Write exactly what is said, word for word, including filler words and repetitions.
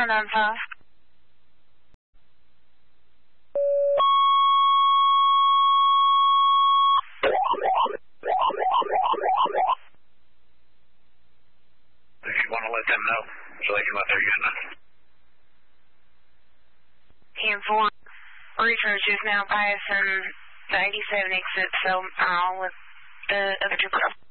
nine nine five. If you want to let them know, so they come out there again. ten four. Research is now passing the eighty-seven exit, so I'll let the other two go.